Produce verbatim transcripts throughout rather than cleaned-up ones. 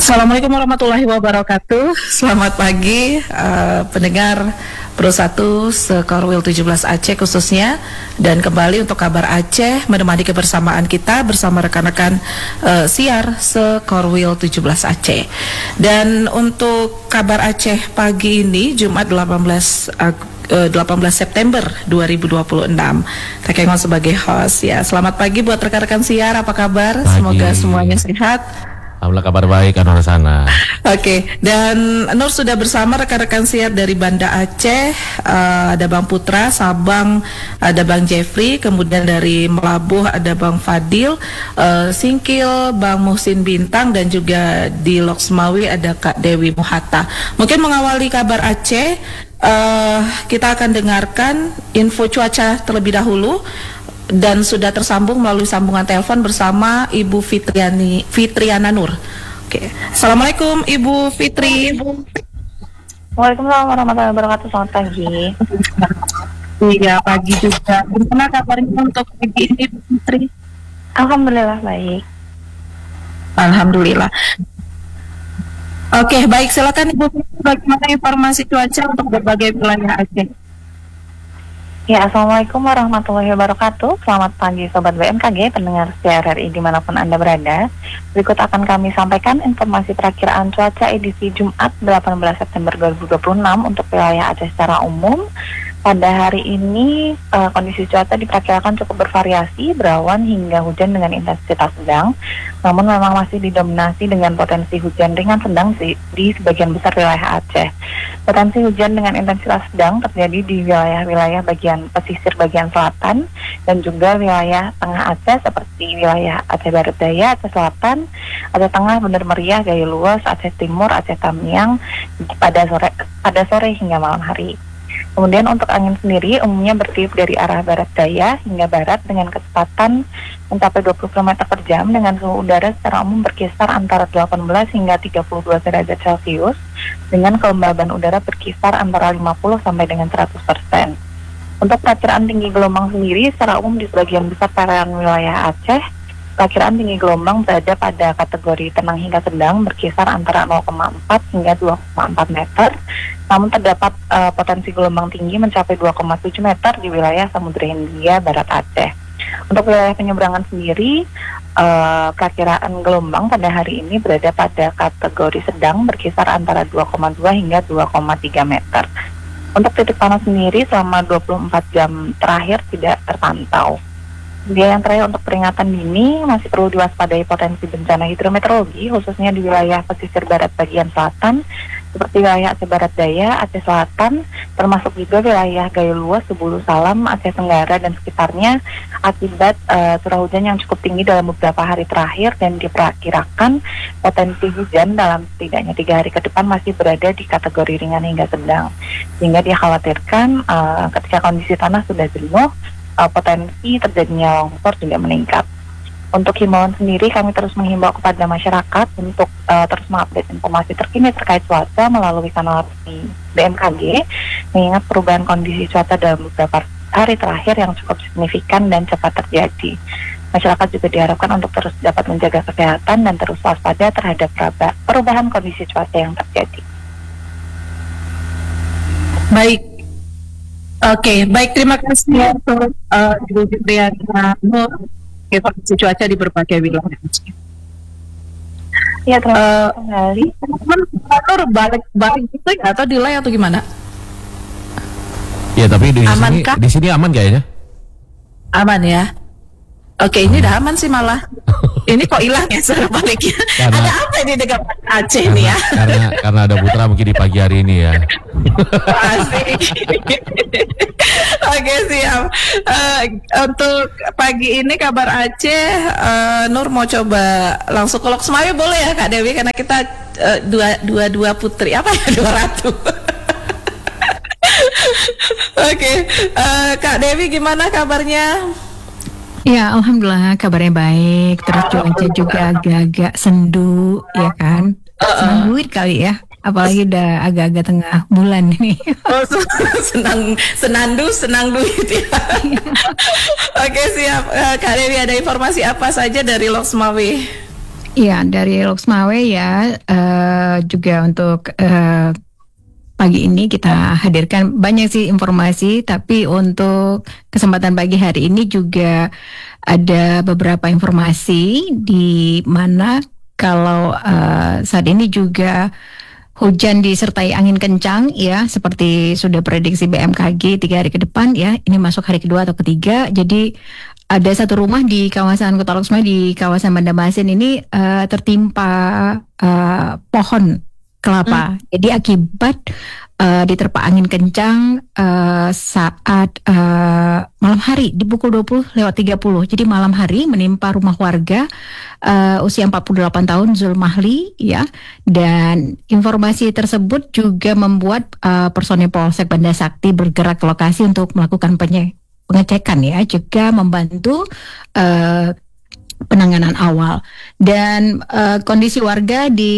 Assalamualaikum warahmatullahi wabarakatuh. Selamat pagi uh, pendengar Pro satu Sekorwil tujuh belas Aceh khususnya. Dan kembali untuk kabar Aceh menemani kebersamaan kita bersama rekan-rekan uh, siar Sekorwil tujuh belas Aceh. Dan untuk kabar Aceh pagi ini Jumat delapan belas September dua ribu dua puluh enam, Tekengon sebagai host ya. Selamat pagi buat rekan-rekan siar, apa kabar? Pagi. Semoga semuanya sehat. Alhamdulillah kabar baik kan orang sana. Oke, okay. Dan Nur sudah bersama rekan-rekan siar dari Banda Aceh, uh, ada Bang Putra, Sabang ada Bang Jeffrey, kemudian dari Melabuh ada Bang Fadil, uh, Singkil Bang Muhsin Bintang, dan juga di Loksmawi ada Kak Dewi Muhatta. Mungkin mengawali kabar Aceh, uh, kita akan dengarkan info cuaca terlebih dahulu. Dan sudah tersambung melalui sambungan telepon bersama Ibu Fitriani Fitriana Nur. Oke, Assalamualaikum Ibu Fitri. Waalaikumsalam warahmatullahi wabarakatuh. Selamat pagi. Iya, pagi juga. Gimana kabarnya untuk pagi ini, Bu Fitri? Alhamdulillah baik. Alhamdulillah. Oke, baik, silakan Ibu Fitri, bagaimana informasi cuaca untuk berbagai wilayah Aceh? Ya, Assalamualaikum warahmatullahi wabarakatuh. Selamat pagi Sobat B M K G, pendengar C R R I dimanapun Anda berada. Berikut akan kami sampaikan informasi perakiraan cuaca edisi Jumat delapan belas September dua ribu dua puluh enam untuk wilayah Aceh secara umum. Pada hari ini uh, kondisi cuaca diperkirakan cukup bervariasi, berawan hingga hujan dengan intensitas sedang. Namun memang masih didominasi dengan potensi hujan ringan sedang di, di sebagian besar wilayah Aceh. Potensi hujan dengan intensitas sedang terjadi di wilayah-wilayah bagian pesisir bagian selatan dan juga wilayah tengah Aceh seperti wilayah Aceh Barat Daya, Aceh Selatan, Aceh Tengah, Bener Meriah, Gaya Luas, Aceh Timur, Aceh Tamiang pada sore pada sore hingga malam hari. Kemudian untuk angin sendiri umumnya bertiup dari arah barat daya hingga barat dengan kecepatan mencapai dua puluh kilometer per jam dengan suhu udara secara umum berkisar antara delapan belas hingga tiga puluh dua derajat Celcius dengan kelembaban udara berkisar antara lima puluh sampai dengan seratus persen. Untuk perakiraan tinggi gelombang sendiri secara umum di sebagian besar perairan wilayah Aceh, perakiraan tinggi gelombang berada pada kategori tenang hingga sedang berkisar antara nol koma empat hingga dua koma empat meter. Namun terdapat uh, potensi gelombang tinggi mencapai dua koma tujuh meter di wilayah Samudra Hindia Barat Aceh. Untuk wilayah penyeberangan sendiri, uh, perakiraan gelombang pada hari ini berada pada kategori sedang berkisar antara dua koma dua hingga dua koma tiga meter. Untuk titik panas sendiri selama dua puluh empat jam terakhir tidak terpantau. Dia yang terakhir untuk peringatan dini masih perlu diwaspadai potensi bencana hidrometeorologi khususnya di wilayah pesisir barat bagian selatan seperti wilayah Aceh Barat Daya, Aceh Selatan, termasuk juga wilayah Gaya Luas, Sebulu Salam, Aceh Tenggara dan sekitarnya akibat uh, curah hujan yang cukup tinggi dalam beberapa hari terakhir dan diperkirakan potensi hujan dalam setidaknya tiga hari ke depan masih berada di kategori ringan hingga sedang, sehingga dikhawatirkan uh, ketika kondisi tanah sudah jenuh, uh, potensi terjadinya longsor juga meningkat. Untuk himbauan sendiri, kami terus menghimbau kepada masyarakat untuk uh, terus mengupdate informasi terkini terkait cuaca melalui kanal resmi B M K G, mengingat perubahan kondisi cuaca dalam beberapa hari terakhir yang cukup signifikan dan cepat terjadi. Masyarakat juga diharapkan untuk terus dapat menjaga kesehatan dan terus waspada terhadap perubahan kondisi cuaca yang terjadi. Baik. Oke, okay, baik, terima kasih untuk uh, Ibu Fitriana Nur, informasi cuaca di berbagai wilayah. Ya, terima kasih kembali. Nur balik balik itu ya, atau delay atau gimana? Ya, tapi di aman sini kah? di sini aman kayaknya. Aman ya. Oke, ini udah aman sih malah. Ini kok hilang ya suara baliknya? Karena, ada apa ini dengan Aceh karena, nih ya? Karena karena ada Putra mungkin di pagi hari ini ya. Asik. Oke, siap. Uh, untuk pagi ini kabar Aceh, uh, Nur mau coba langsung ke Loksmawi boleh ya Kak Dewi, karena kita uh, dua dua dua putri apa ya dua ratu. Oke, okay. uh, Kak Dewi gimana kabarnya? Ya, alhamdulillah kabarnya baik. Terus cuaca juga agak-agak sendu, ya kan? Senang duit kali ya. Apalagi udah agak-agak tengah bulan ini. Oh, senang senandu, senang duit ya. Oke, siap. Uh, Kak Dewi, ada informasi apa saja dari Loksmawi? Iya, dari Loksmawe ya, eh, juga untuk eh, pagi ini kita hadirkan banyak sih informasi, tapi untuk kesempatan pagi hari ini juga ada beberapa informasi di mana kalau eh, saat ini juga hujan disertai angin kencang ya, seperti sudah prediksi B M K G tiga hari ke depan ya, ini masuk hari kedua atau ketiga, jadi ada satu rumah di kawasan Kota Loksmawe di kawasan Bandamasin ini eh, tertimpa eh, pohon kelapa. Hmm. Jadi akibat uh, diterpa angin kencang uh, saat uh, malam hari di pukul dua puluh lewat tiga puluh. Jadi malam hari menimpa rumah warga uh, usia empat puluh delapan tahun Zulmahli ya. Dan informasi tersebut juga membuat uh, personil Polsek Banda Sakti bergerak ke lokasi untuk melakukan penye- pengecekan ya, juga membantu uh, penanganan awal. Dan uh, kondisi warga di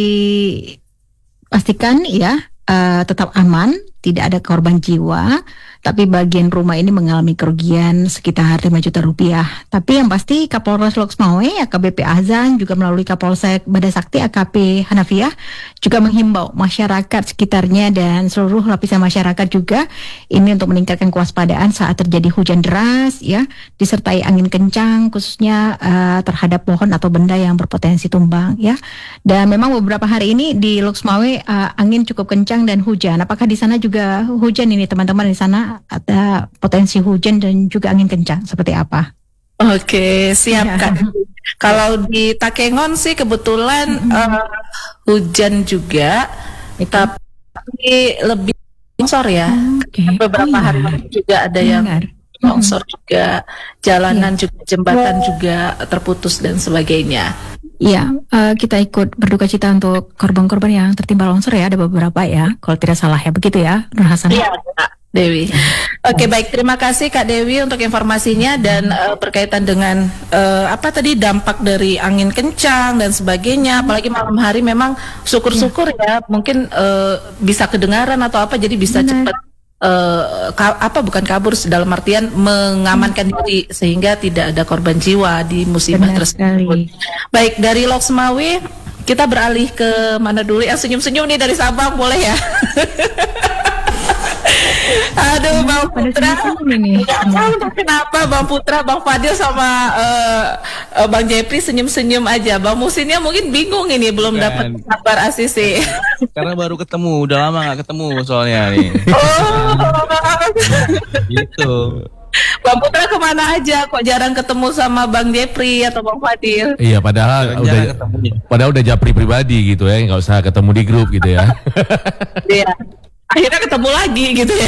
pastikan ya uh, tetap aman, tidak ada korban jiwa, tapi bagian rumah ini mengalami kerugian sekitar lima juta rupiah. Tapi yang pasti Kapolres Loksmawe A K B P Azan juga melalui Kapolsek Banda Sakti A K P Hanafiah juga menghimbau masyarakat sekitarnya dan seluruh lapisan masyarakat juga ini untuk meningkatkan kewaspadaan saat terjadi hujan deras ya, disertai angin kencang khususnya uh, terhadap pohon atau benda yang berpotensi tumbang ya. Dan memang beberapa hari ini di Loksmawe uh, angin cukup kencang dan hujan. Apakah di sana juga hujan ini teman-teman? Di sana ada potensi hujan dan juga angin kencang seperti apa? Oke, siap Ya. Kak. Kalau di Takengon sih kebetulan Mm-hmm. uh, hujan juga, Itu. tapi lebih longsor ya. Oke. Beberapa Oh, iya. hari lalu juga ada yang Benar. longsor juga, jalanan juga, jembatan juga terputus dan sebagainya. Iya, eh, kita ikut berduka cita untuk korban-korban yang tertimpa longsor ya, ada beberapa ya, kalau tidak salah ya, begitu ya, Nur Hasan? Iya, Kak Dewi. Oke, baik, terima kasih Kak Dewi untuk informasinya dan uh, berkaitan dengan uh, apa tadi dampak dari angin kencang dan sebagainya. Apalagi malam hari memang syukur-syukur ya, mungkin uh, bisa kedengaran atau apa, jadi bisa Benar. cepat uh, ka- apa bukan kabur dalam artian mengamankan diri sehingga tidak ada korban jiwa di musibah Benar tersebut. sekali. Baik, dari Loksmawe kita beralih ke mana dulu? Yang senyum-senyum nih dari Sabang boleh ya? Aduh, Bang Pada Putra. senyum-senyum ini. Nggak tahu entah kenapa Bang Putra, Bang Fadil sama eh, eh, Bang Jepri senyum-senyum aja. Bang Musinnya mungkin bingung ini belum Bukan. dapat kabar A C C. Karena baru ketemu, udah lama nggak ketemu soalnya nih. Oh, Gitu. Bang Putra kemana aja? Kok jarang ketemu sama Bang Jepri atau Bang Fadil? Iya, padahal Jarang udah ketemunya. padahal udah japri pribadi gitu ya, nggak usah ketemu di grup gitu ya. Iya. Akhirnya ketemu lagi gitu ya.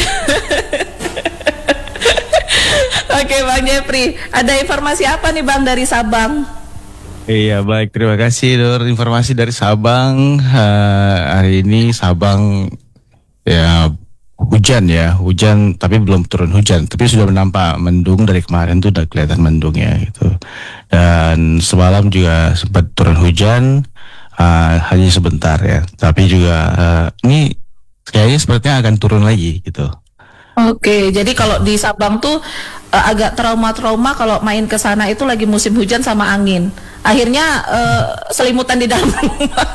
Oke, Bang Jepri, ada informasi apa nih Bang dari Sabang? Iya baik, terima kasih Nur. Informasi dari Sabang. Eh, hari ini Sabang ya hujan ya, hujan tapi belum turun hujan, tapi sudah menampak mendung dari kemarin tuh udah kelihatan mendung ya gitu. Dan semalam juga sempat turun hujan, eh, hanya sebentar ya. Tapi juga eh, ini kayaknya sepertinya akan turun lagi gitu. Oke, jadi kalau di Sabang tuh eh, agak trauma-trauma kalau main ke sana itu lagi musim hujan sama angin. Akhirnya eh, selimutan di dalam rumah.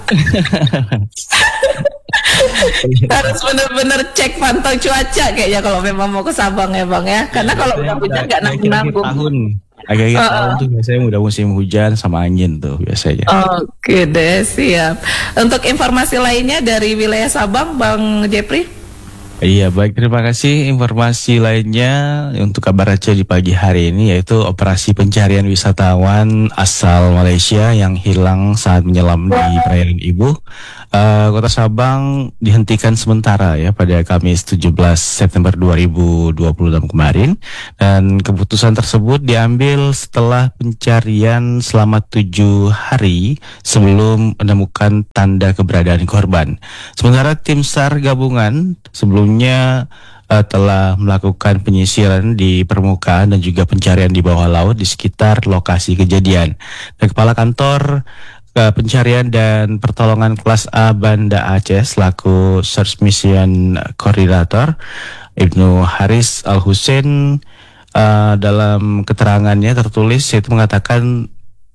Harus bener-bener cek pantau cuaca kayaknya kalau memang mau ke Sabang ya Bang ya. Karena kalau udah hujan nggak nanggung-nanggung. Tahun, agak-agak Uh-uh. tahun tuh biasanya udah musim hujan sama angin tuh biasanya. Oke deh, siap. Untuk informasi lainnya dari wilayah Sabang, Bang Jepri? Iya baik, terima kasih. Informasi lainnya untuk kabar Aceh di pagi hari ini yaitu operasi pencarian wisatawan asal Malaysia yang hilang saat menyelam di perairan Ibu. Eh, Kota Sabang dihentikan sementara ya pada Kamis tujuh belas September dua ribu dua puluh enam kemarin, dan keputusan tersebut diambil setelah pencarian selama tujuh hari sebelum menemukan tanda keberadaan korban. Sementara tim SAR gabungan sebelumnya uh, telah melakukan penyisiran di permukaan dan juga pencarian di bawah laut di sekitar lokasi kejadian. Dan Kepala Kantor uh, Pencarian dan Pertolongan Kelas A Banda Aceh selaku Search Mission Coordinator Ibnu Haris Al Hussein uh, dalam keterangannya tertulis yaitu mengatakan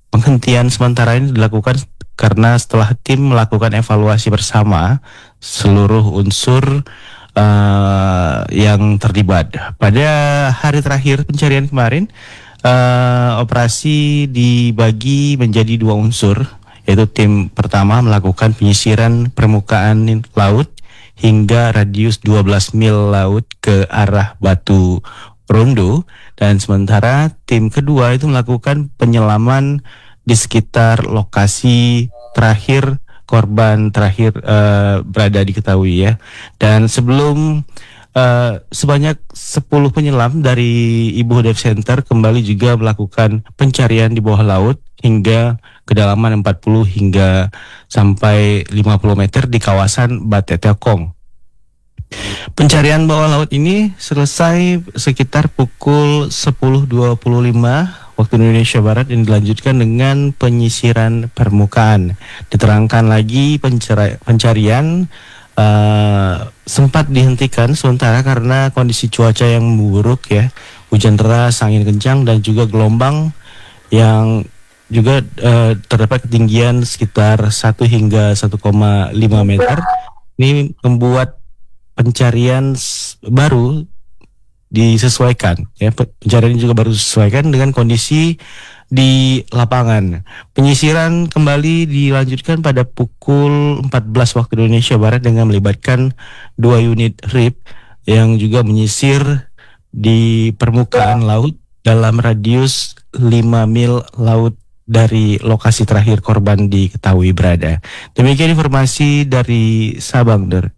penghentian sementara ini dilakukan karena setelah tim melakukan evaluasi bersama seluruh unsur uh, yang terlibat. Pada hari terakhir pencarian kemarin, uh, operasi dibagi menjadi dua unsur, yaitu tim pertama melakukan penyisiran permukaan laut hingga radius dua belas mil laut ke arah Batu Rondo, dan sementara tim kedua itu melakukan penyelaman di sekitar lokasi terakhir korban terakhir uh, berada diketahui ya. Dan sebelum uh, sebanyak sepuluh penyelam dari Ibu Dive Center kembali juga melakukan pencarian di bawah laut hingga kedalaman empat puluh hingga sampai lima puluh meter di kawasan Batetekong. Pencarian bawah laut ini selesai sekitar pukul sepuluh dua puluh lima waktu Indonesia Barat dan dilanjutkan dengan penyisiran permukaan. Diterangkan lagi pencari- pencarian uh, sempat dihentikan sementara karena kondisi cuaca yang buruk ya, hujan deras, angin kencang dan juga gelombang yang juga uh, terdapat ketinggian sekitar satu hingga satu koma lima meter. Ini membuat pencarian baru disesuaikan ya, pencarian juga baru disesuaikan dengan kondisi di lapangan. Penyisiran kembali dilanjutkan pada pukul empat belas waktu Indonesia Barat dengan melibatkan dua unit R I P yang juga menyisir di permukaan laut dalam radius lima mil laut dari lokasi terakhir korban diketahui berada. Demikian informasi dari Sabang, Der.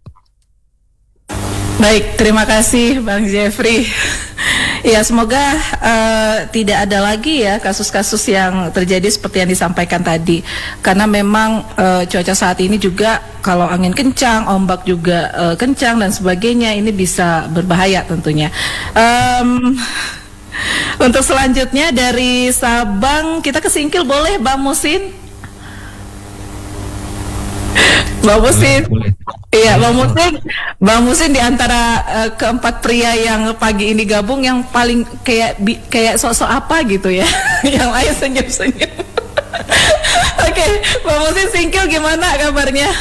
Baik, terima kasih Bang Jeffrey. Ya, semoga uh, tidak ada lagi ya kasus-kasus yang terjadi seperti yang disampaikan tadi. Karena memang uh, cuaca saat ini juga kalau angin kencang, ombak juga uh, kencang dan sebagainya, ini bisa berbahaya tentunya. Um, Untuk selanjutnya dari Sabang kita ke Singkil, boleh Bang Musin? Bang Musin. Iya, Bang Musin. Bang Musin di antara uh, keempat pria yang pagi ini gabung yang paling kayak bi- kayak sosok apa gitu ya. Yang lain senyum-senyum. Oke, okay, Bang Musin, Singkil gimana kabarnya?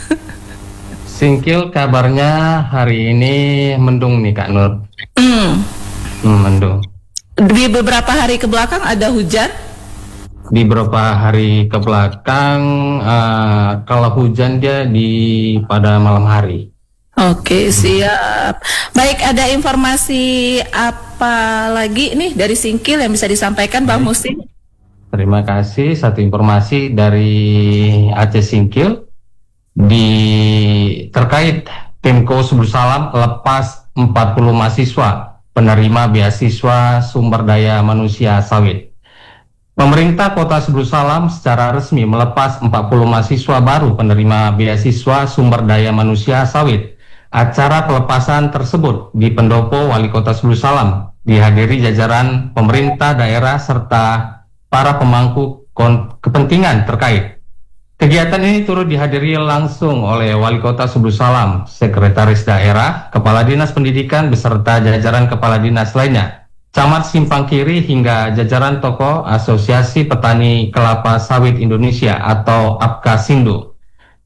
Singkil kabarnya hari ini mendung nih Kak Nur. Hmm. Hmm, mendung. Di beberapa hari ke belakang ada hujan? Di beberapa hari ke belakang, uh, kalau hujan dia di pada malam hari. Oke, siap. Baik, ada informasi apa lagi nih dari Singkil yang bisa disampaikan Bang Musin? Terima kasih. Satu informasi dari Aceh Singkil di terkait Timko Subur Salam lepas empat puluh mahasiswa penerima beasiswa sumber daya manusia sawit. Pemerintah Kota Subur Salam secara resmi melepas empat puluh mahasiswa baru penerima beasiswa sumber daya manusia sawit. Acara pelepasan tersebut di Pendopo Wali Kota Subur Salam dihadiri jajaran pemerintah daerah serta para pemangku kepentingan terkait. Kegiatan ini turut dihadiri langsung oleh Wali Kota Subur Salam, Sekretaris Daerah, Kepala Dinas Pendidikan beserta jajaran Kepala Dinas lainnya, Camat Simpang Kiri hingga jajaran tokoh Asosiasi Petani Kelapa Sawit Indonesia atau APKASINDO.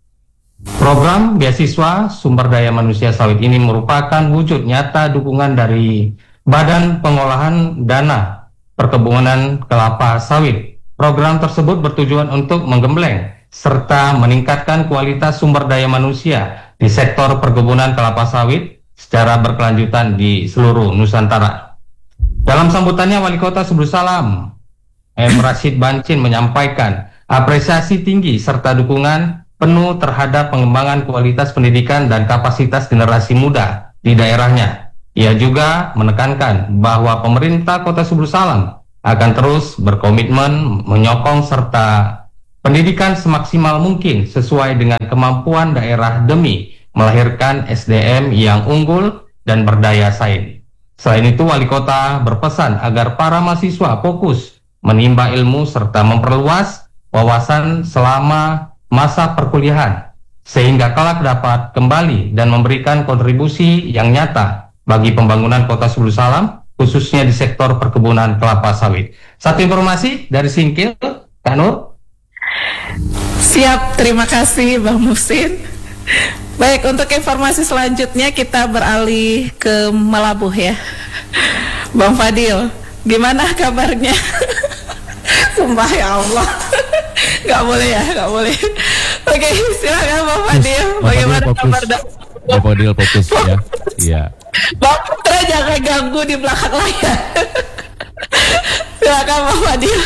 Program beasiswa sumber daya manusia sawit ini merupakan wujud nyata dukungan dari Badan Pengolahan Dana Perkebunan Kelapa Sawit. Program tersebut bertujuan untuk menggembleng serta meningkatkan kualitas sumber daya manusia di sektor perkebunan kelapa sawit secara berkelanjutan di seluruh Nusantara. Dalam sambutannya, Wali Kota Subur Salam M. Rashid Bancin menyampaikan apresiasi tinggi serta dukungan penuh terhadap pengembangan kualitas pendidikan dan kapasitas generasi muda di daerahnya. Ia juga menekankan bahwa pemerintah Kota Subur Salam akan terus berkomitmen menyokong serta pendidikan semaksimal mungkin sesuai dengan kemampuan daerah demi melahirkan S D M yang unggul dan berdaya saing. Selain itu, Wali Kota berpesan agar para mahasiswa fokus menimba ilmu serta memperluas wawasan selama masa perkuliahan, sehingga kelak dapat kembali dan memberikan kontribusi yang nyata bagi pembangunan Kota Subur Salam, khususnya di sektor perkebunan kelapa sawit. Satu informasi dari Singkil, Kak Nur? Siap, terima kasih Bang Musin. Baik, untuk informasi selanjutnya kita beralih ke Melabuh ya. Bang Fadil, gimana kabarnya? Sumpah ya Allah. Gak boleh ya, gak boleh. Oke, silakan Bang Fadil. Bagaimana kabar dah? Bang Fadil fokus ya. Iya. Bang Putra jangan ganggu di belakang layar. Silakan Bang Fadil.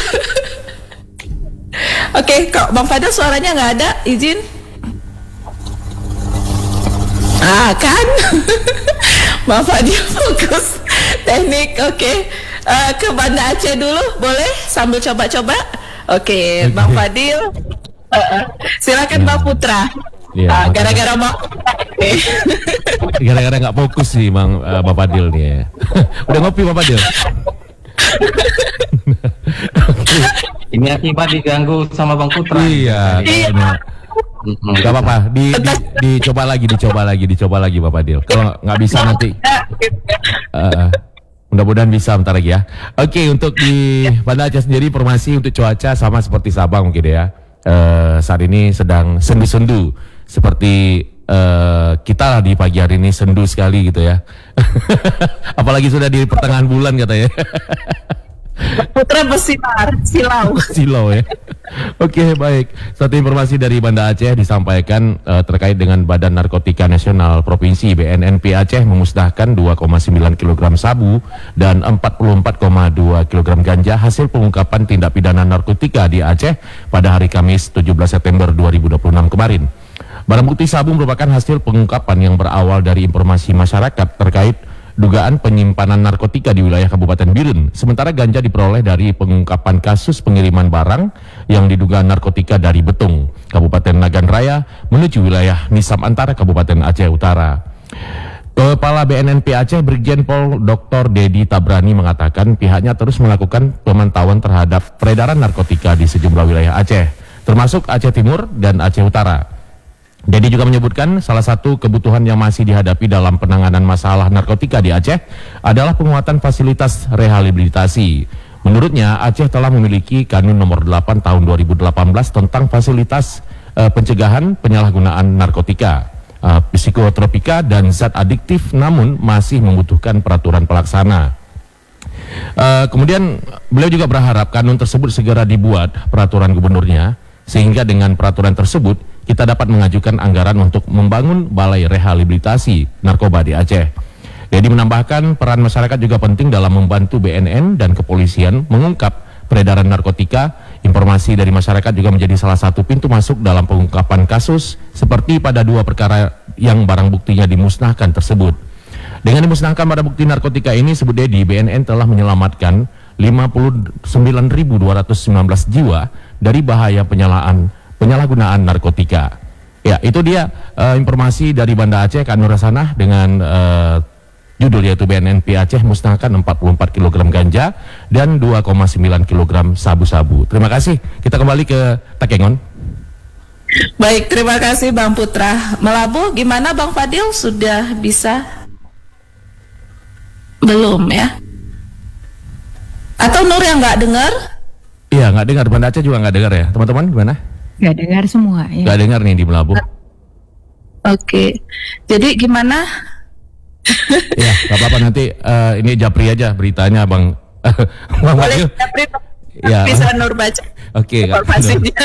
Oke, kok Bang Fadil suaranya nggak ada, izin. Ah kan, Bang Fadil fokus teknik. Oke, Eh, ke Banda Aceh dulu, boleh sambil coba-coba. Oke, Bang Fadil. Eh, eh. Silakan Bang Putra. Iya, Ah, makanya. gara-gara Bang Putra. Oke. Gara-gara nggak fokus sih Bang uh, Bang Fadil nih ya. Udah ngopi Bang Fadil? Ini akibat diganggu sama Bang Putra. Iya, Iya. kayaknya. Mm-mm. Gak apa-apa, di, di, dicoba lagi, dicoba lagi, dicoba lagi Pak Fadil. Kalau nggak bisa nanti, uh, mudah-mudahan bisa bentar lagi ya. Oke, untuk di Banda Aceh sendiri informasi untuk cuaca sama seperti Sabang mungkin ya. Uh, saat ini sedang sendu-sendu seperti uh, kita lah di pagi hari ini sendu sekali gitu ya. Apalagi sudah di pertengahan bulan katanya. Putra bersinar, silau. Silau ya. Oke, baik. Satu informasi dari Banda Aceh disampaikan eh, terkait dengan Badan Narkotika Nasional Provinsi B N N P Aceh memusnahkan dua koma sembilan kilogram sabu dan empat puluh empat koma dua kilogram ganja hasil pengungkapan tindak pidana narkotika di Aceh pada hari Kamis tujuh belas September dua ribu dua puluh enam kemarin. Barang bukti sabu merupakan hasil pengungkapan yang berawal dari informasi masyarakat terkait dugaan penyimpanan narkotika di wilayah Kabupaten Birun. Sementara ganja diperoleh dari pengungkapan kasus pengiriman barang yang diduga narkotika dari Betung, Kabupaten Nagan Raya menuju wilayah Nisam Antara, Kabupaten Aceh Utara. Kepala B N N P Aceh Brigjen Pol Doktor Dedi Tabrani mengatakan pihaknya terus melakukan pemantauan terhadap peredaran narkotika di sejumlah wilayah Aceh, termasuk Aceh Timur dan Aceh Utara. Dedi juga menyebutkan salah satu kebutuhan yang masih dihadapi dalam penanganan masalah narkotika di Aceh adalah penguatan fasilitas rehabilitasi. Menurutnya, Aceh telah memiliki Kanun Nomor delapan Tahun dua ribu delapan belas tentang fasilitas uh, pencegahan penyalahgunaan narkotika, uh, psikotropika, dan zat adiktif, namun masih membutuhkan peraturan pelaksana. Uh, kemudian, beliau juga berharap Kanun tersebut segera dibuat peraturan gubernurnya, sehingga dengan peraturan tersebut kita dapat mengajukan anggaran untuk membangun balai rehabilitasi narkoba di Aceh. Dedi menambahkan peran masyarakat juga penting dalam membantu B N N dan kepolisian mengungkap peredaran narkotika. Informasi dari masyarakat juga menjadi salah satu pintu masuk dalam pengungkapan kasus seperti pada dua perkara yang barang buktinya dimusnahkan tersebut. Dengan dimusnahkan barang bukti narkotika ini, sebut Dedi, B N N telah menyelamatkan lima puluh sembilan ribu dua ratus sembilan belas jiwa dari bahaya penyalaan penyalahgunaan narkotika. Ya, itu dia uh, informasi dari Banda Aceh, Kak Nur Hasanah, dengan uh, judul yaitu B N N P Aceh musnahkan empat puluh empat kilogram ganja dan dua koma sembilan kilogram sabu-sabu. Terima kasih. Kita kembali ke Takengon. Baik, terima kasih Bang Putra. Melabuh, gimana Bang Fadil? Sudah bisa? Belum ya? Atau Nur yang nggak dengar? Iya, nggak dengar. Banda Aceh juga nggak dengar ya, teman-teman, gimana? Nggak dengar semua ya. Nggak dengar nih di Melabuh. Oke, jadi gimana? Ya, nggak apa-apa, nanti uh, ini japri aja beritanya Bang. Bang Boleh, Fadil. Japri, Ya. bisa Nur baca Oke, Kak. informasinya.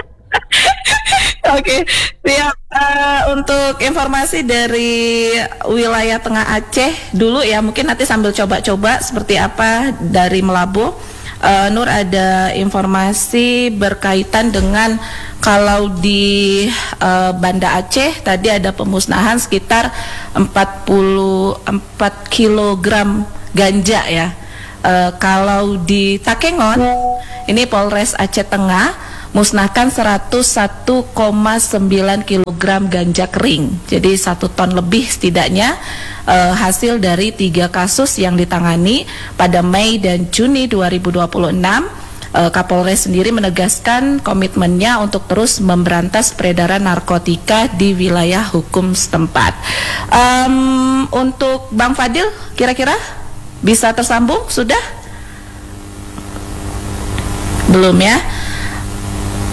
Oke, siap. Eh, untuk informasi dari wilayah Tengah Aceh dulu ya, mungkin nanti sambil coba-coba seperti apa dari Melabuh. Eh, Nur, ada informasi berkaitan dengan kalau di eh, Banda Aceh tadi ada pemusnahan sekitar empat puluh empat kilogram ganja ya. Eh, kalau di Takengon ini Polres Aceh Tengah musnahkan seratus satu koma sembilan kilogram ganja kering. Jadi satu ton lebih setidaknya eh, hasil dari tiga kasus yang ditangani pada Mei dan Juni dua ribu dua puluh enam. Eh, Kapolres sendiri menegaskan komitmennya untuk terus memberantas peredaran narkotika di wilayah hukum setempat. Em, untuk Bang Fadil, kira-kira bisa tersambung? Sudah? Belum ya?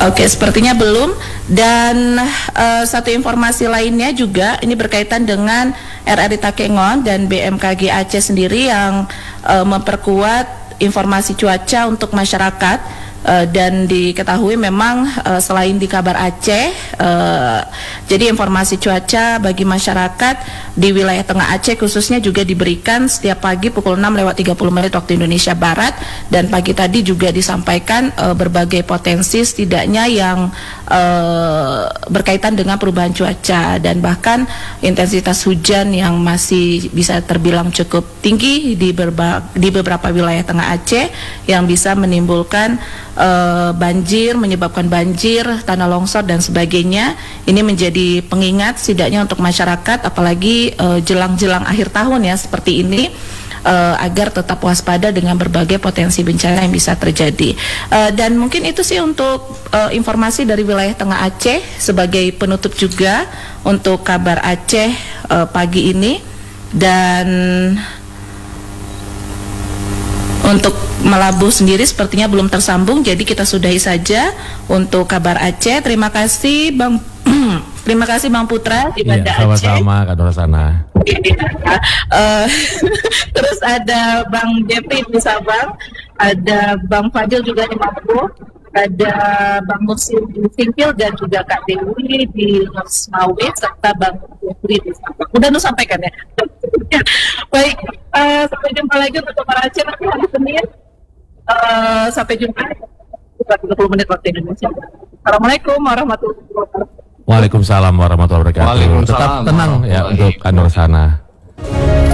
Oke, sepertinya belum. Dan uh, satu informasi lainnya juga, ini berkaitan dengan R R I Takengon dan B M K G Aceh sendiri yang uh, memperkuat informasi cuaca untuk masyarakat. Uh, dan diketahui memang uh, selain di kabar Aceh, uh, jadi informasi cuaca bagi masyarakat di wilayah Tengah Aceh khususnya juga diberikan setiap pagi pukul enam lewat tiga puluh menit waktu Indonesia Barat, dan pagi tadi juga disampaikan uh, berbagai potensi setidaknya yang uh, berkaitan dengan perubahan cuaca dan bahkan intensitas hujan yang masih bisa terbilang cukup tinggi di, berba- di beberapa wilayah Tengah Aceh yang bisa menimbulkan Uh, banjir, menyebabkan banjir, tanah longsor dan sebagainya. Ini menjadi pengingat setidaknya untuk masyarakat, apalagi uh, jelang-jelang akhir tahun ya seperti ini, uh, agar tetap waspada dengan berbagai potensi bencana yang bisa terjadi. Uh, dan mungkin itu sih untuk uh, informasi dari wilayah Tengah Aceh sebagai penutup juga untuk kabar Aceh uh, pagi ini. Dan untuk Melabuh sendiri sepertinya belum tersambung, jadi kita sudahi saja untuk kabar Aceh. Terima kasih Bang terima kasih Bang Putra di Banda iya, Aceh. Sama-sama Kak Norsana. uh, Terus ada Bang Jeffrey di Sabang, ada Bang Fadil juga di Maluku, ada Bang Musim di Singkil dan juga Kak Dewi di Losmawe serta Bang Jeffrey di Sabang. Udah nu sampaikan ya. Baik, uh, sampai jumpa lagi untuk kabar Aceh nanti hari Senin. Uh, sampai jumpa tiga puluh menit waktu Indonesia. Assalamualaikum warahmatullahi wabarakatuh. Waalaikumsalam warahmatullahi wabarakatuh. Waalaikumsalam Tetap tenang ya warahmatullahi untuk Kak Norsana.